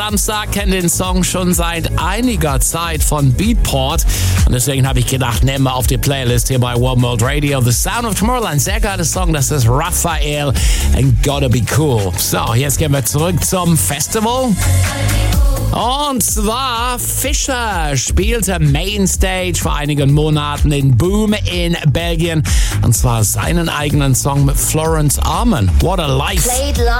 Samstag kennt den Song schon seit einiger Zeit von Beatport und deswegen habe ich gedacht, nehmen wir auf die Playlist hier bei One World Radio. The Sound of Tomorrowland, sehr geiler Song, das ist Raphael and Gotta Be Cool. So, jetzt gehen wir zurück zum Festival. Und zwar Fischer spielte Mainstage vor einigen Monaten in Boom in Belgien. Und zwar seinen eigenen Song mit Florence Arman. What a Life. Played live.